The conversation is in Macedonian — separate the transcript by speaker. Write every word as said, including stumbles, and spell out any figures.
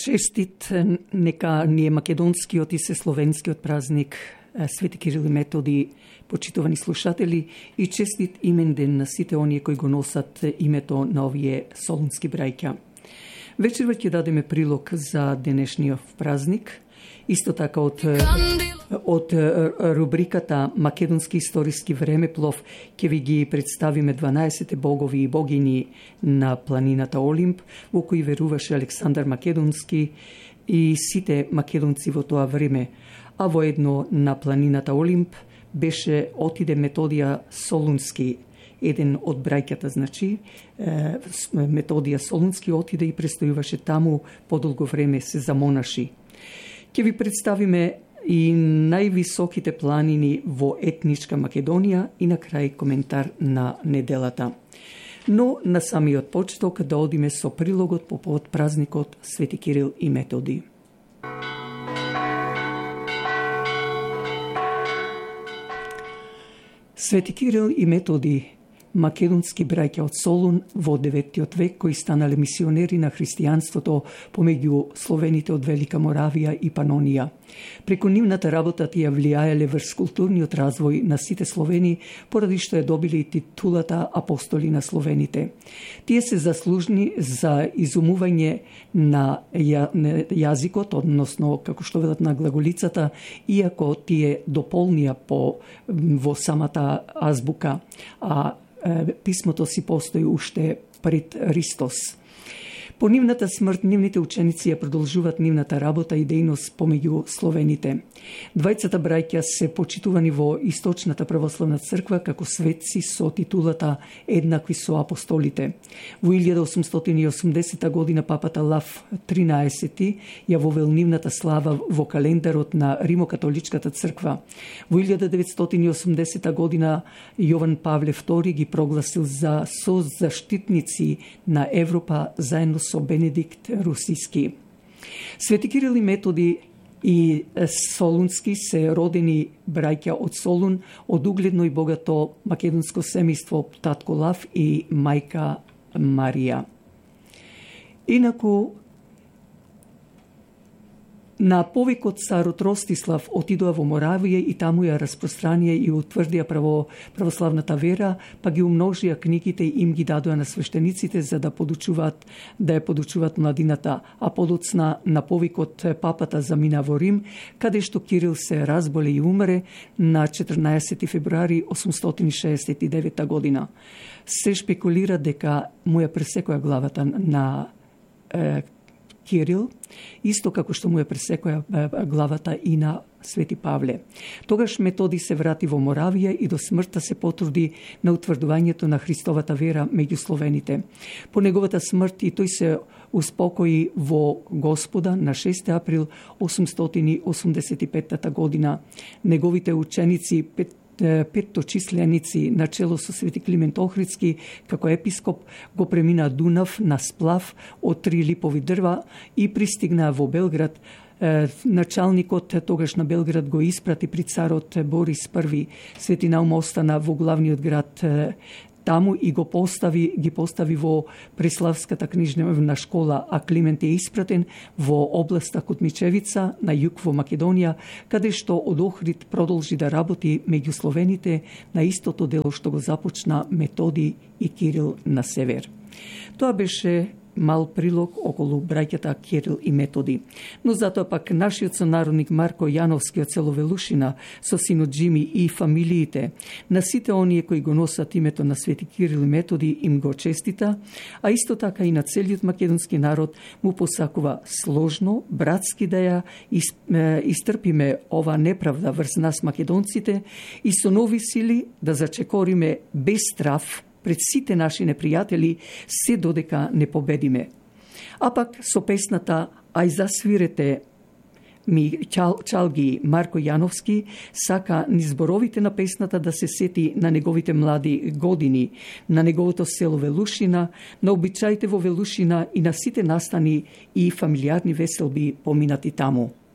Speaker 1: Честит нека ни е македонскиот и се словенскиот празник Свети Кирил и Методи, почитувани слушатели, и честит имен ден на сите оние кои го носат името на овие солунски браќа. Вечерва ќе дадеме прилог за денешниот празник, исто така од, од рубриката Македонски историски времеплов ќе ви ги представиме дванаесет богови и богини на планината Олимп, во кои веруваше Александар Македонски и сите македонци во тоа време. А воедно на планината Олимп беше отиде Методија Солунски, еден од браќата, значи, Методија Солунски отиде и престојуваше таму подолго време, се замонаши. Ќе ви представиме и највисоките планини во етничка Македонија и на крај коментар на неделата. Но на самиот почеток да одиме со прилогот по повод празникот Свети Кирил и Методи. Свети Кирил и Методи, македонски браќа од Солун во деветиот век, кои станале мисионери на христијанството помеѓу словените од Велика Моравија и Панонија. Преку нивната работа тие влијаеле врз културниот развој на сите словени, поради што ја добиле и титулата апостоли на словените. Тие се заслужни за изумување на ја, јазикот, односно, како што велат на глаголицата, иако тие дополнија по во самата азбука, а писмото си постои уште пред Христос. По нивната смрт, нивните ученици ја продолжуваат нивната работа и дејност помеѓу словените. Двајцата браќа се почитувани во Источната православна црква како светци со титулата еднакви со апостолите. Во илјада осумстотини и осумдесета година папата Лав тринаесети ја вовел нивната слава во календарот на Римокатоличката црква. Во илјада деветстотини и осумдесета година Јован Павле втори ги прогласил за созаштитници на Европа заедно со Бенедикт Русиски. Свети Кирил и Методи и Солунски се родени браќа од Солун, од угледно и богато македонско семејство татко Лав и мајка Марија. Инаку, на повикот царот Ростислав отидоа во Моравија и таму ја распространија и утврдија право, православната вера, па ги умножија книгите и им ги дадоа на свештениците за да подучуваат, да ја подучуваат младината, а подоцна на повикот папата замина во Рим, каде што Кирил се разболе и умре на четрнаесети февруари осумстотини шеесет и девета година. Се шпекулира дека му ја пресекоја главата на е, Кирил, исто како што му ја пресекоја главата и на Свети Павле. Тогаш Методи се врати во Моравија и до смртта се потруди на утврдувањето на Христовата вера меѓу словените. По неговата смрт и тој се успокои во Господа на шести април осумстотини осумдесет и петта година. Неговите ученици пет петточисленици на чело со Свети Климент Охридски како епископ го премина Дунав на сплав од три липови дрва и пристигнаа во Белград. Началникот тогаш на Белград го испрати при царот Борис Први. Свети Наум остана во главниот град таму и го постави, ги постави во Преславската книжневна школа, а Климент е испратен во областа Кутмичевица на југ во Македонија, каде што од Охрид продолжи да работи меѓу словените на истото дело што го започна Методи и Кирил на север. Тоа беше мал прилог околу браќата Кирил и Методи. Но затоа пак нашиот сонародник Марко Јановски од село Велушина со синот Джими и фамилиите на сите оние кои го носат името на Свети Кирил и Методи им го честита, а исто така и на целиот македонски народ му посакува сложно, братски да ја истрпиме ова неправда врз нас македонците и со нови сили да зачекориме без страв пред сите наши непријатели, се додека не победиме. А пак со песната «Ај засвирете ми чал, чалги» Марко Јановски сака низ зборовите на песната да се сети на неговите млади години, на неговото село Велушина, на обичаите во Велушина и на сите настани и фамилиарни веселби поминати таму.